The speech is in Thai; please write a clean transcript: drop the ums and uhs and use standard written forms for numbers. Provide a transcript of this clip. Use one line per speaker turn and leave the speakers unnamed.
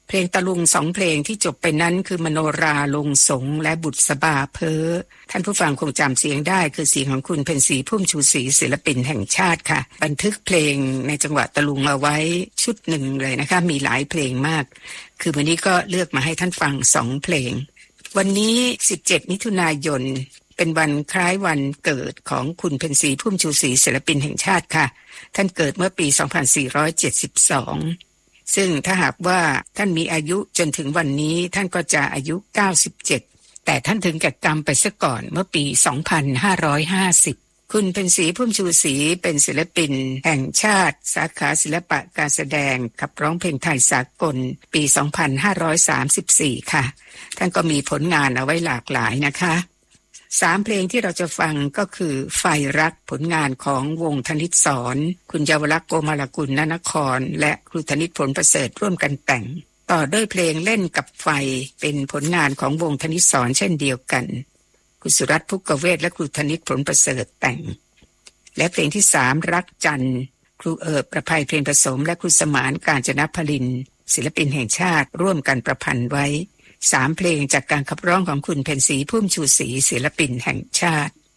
เพลงตะลุง2เพลงที่จบไปนั้นคือมโนราลงสงและบุษบาเพ้อท่านผู้ฟังคงจำเสียงได้คือเสียงของคุณเพ็ญศรีพุ่มชูศรีศิลปินแห่งชาติค่ะบันทึกเพลงในจังหวะตะลุงเอาไว้ชุดหนึ่งเลยนะคะมีหลายเพลงมากคือวันนี้ก็เลือกมาให้ท่านฟัง2เพลงวันนี้17มิถุนายนเป็นวันคล้ายวันเกิดของคุณเพ็ญศรีพุ่มชูศรีศิลปินแห่งชาติค่ะท่านเกิดเมื่อปี2472ซึ่งถ้าหากว่าท่านมีอายุจนถึงวันนี้ท่านก็จะอายุ97แต่ท่านถึงแก่กรรมไปซะก่อนเมื่อปี2550คุณเพ็ญศรีพุ่มชูศรีเป็นศิลปินแห่งชาติสาขาศิลปะการแสดงขับร้องเพลงไทยสากลปี2534ค่ะท่านก็มีผลงานเอาไว้หลากหลายนะคะ3เพลงที่เราจะฟังก็คือไฟรักผลงานของวงธนิตสรคุณเยาวลักษณ์โกมลกุลณนครและครูธนิตผลประเสริฐร่วมกันแต่งต่อด้วยเพลงเล่นกับไฟเป็นผลงานของวงธนิตสรเช่นเดียวกันคุณสุรัตน์ภุกเวทและครูธนิตผลประเสริฐแต่งและเพลงที่3รักจันทร์ครูประภัยเพลงผสมและครูสมานกาญจนพลินศิลปินแห่งชาติร่วมกันประพันธ์ไว้3เพลงจากการขับร้องของคุณเพ็ญศรีพุ่มชูศรีศิลปินแห่งชาติ